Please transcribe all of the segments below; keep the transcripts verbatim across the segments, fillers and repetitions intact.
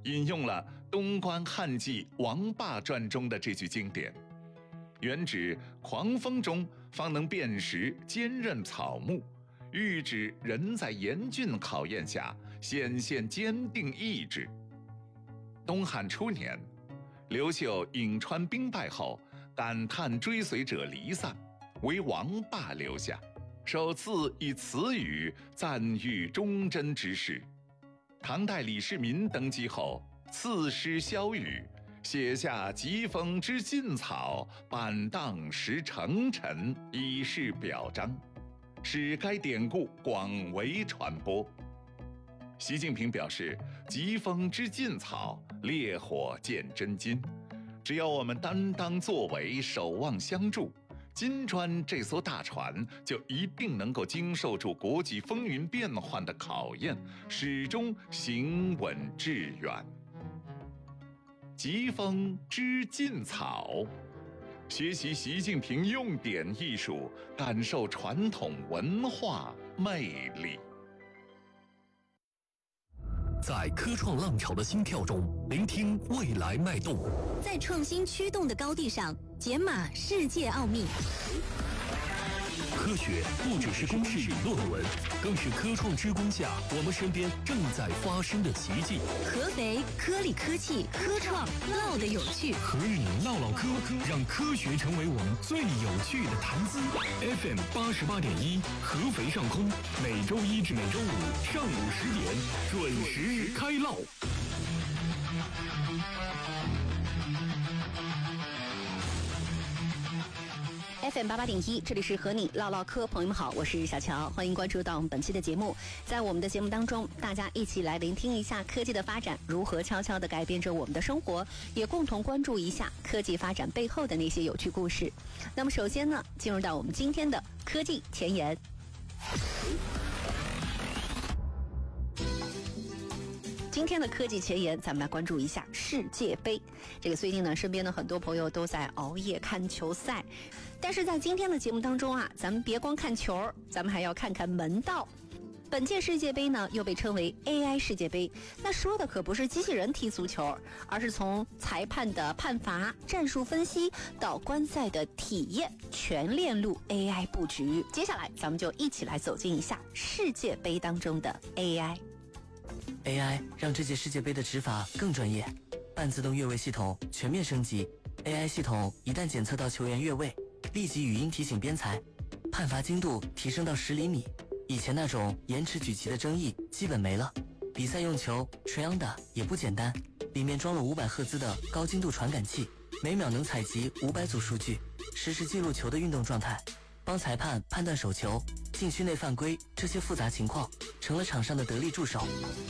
引用了东关汉记王霸传中的这句经典，原指狂风中方能辨识坚韧草木，喻指人在严峻考验下显现坚定意志。东汉初年，刘秀颍川兵败后，感叹追随者离散，唯王霸留下，首次以此语赞誉忠贞之士。唐代李世民登基后，赐诗萧雨，写下疾风知劲草，板荡识成臣，以示表彰，使该典故广为传播。习近平表示，疾风知劲草，烈火见真金。只要我们担当作为，守望相助，金砖这艘大船就一定能够经受住国际风云变幻的考验，始终行稳致远。疾风知劲草，学习习近平用典艺术，感受传统文化魅力。 在科创浪潮的心跳中，聆听未来脉动； 在创新驱动的高地上，解码世界奥秘。 科学不只是公式与论文，更是科创之光下我们身边正在发生的奇迹。 合肥科力科技科创唠的有趣， 和你唠唠科，让科学成为我们最有趣的谈资。F M 八十八点一，合肥上空，每周一至每周五上午十点准时开唠。 F M 八八点一，这里是和你唠唠嗑，朋友们好，我是小乔，欢迎关注到我们本期的节目。在我们的节目当中，大家一起来聆听一下科技的发展如何悄悄地改变着我们的生活，也共同关注一下科技发展背后的那些有趣故事。那么首先呢，进入到我们今天的科技前沿。今天的科技前沿，咱们来关注一下世界杯。这个最近呢，身边的很多朋友都在熬夜看球赛，但是在今天的节目当中啊，咱们别光看球，咱们还要看看门道。本届世界杯呢，又被称为 A I 世界杯，那说的可不是机器人踢足球，而是从裁判的判罚、战术分析到观赛的体验，全链路 A I 布局。接下来，咱们就一起来走进一下世界杯当中的 A I。A I 让这届世界杯的执法更专业，半自动越位系统全面升级。A I 系统一旦检测到球员越位，立即语音提醒边裁，判罚精度提升到十厘米。以前那种延迟举旗的争议基本没了。比赛用球垂昂的也不简单，里面装了五百赫兹的高精度传感器，每秒能采集五百组数据，实时记录球的运动状态，帮裁判判断手球、禁区内犯规这些复杂情况，成了场上的得力助手。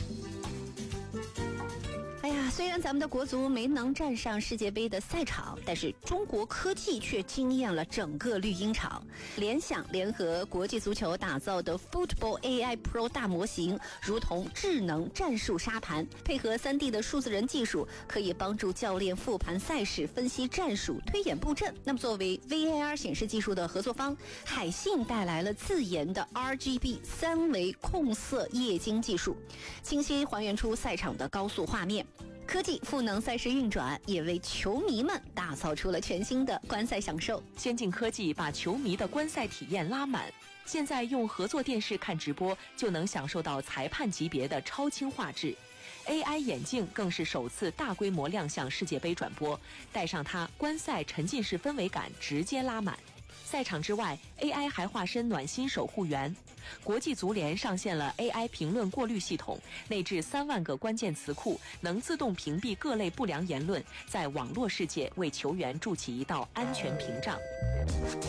哎呀，虽然咱们的国足没能站上世界杯的赛场，但是中国科技却惊艳了整个绿茵场。联想联合国际足球打造的 Football A I Pro 大模型，如同智能战术沙盘，配合 三 D 的数字人技术，可以帮助教练复盘赛事、分析战术、推演布阵。那么，作为 V A R 显示技术的合作方，海信带来了自研的 R G B 三维控色液晶技术，清晰还原出赛场的高速画面。科技赋能赛事运转，也为球迷们打造出了全新的观赛享受。 先进科技把球迷的观赛体验拉满，现在用合作电视看直播就能享受到裁判级别的超清画质。A I 眼镜更是首次大规模亮相世界杯转播，戴上它，观赛沉浸式氛围感直接拉满。赛场之外 ，A I 还化身暖心守护员。国际足联上线了 A I 评论过滤系统，内置三万个关键词库，能自动屏蔽各类不良言论，在网络世界为球员筑起一道安全屏障。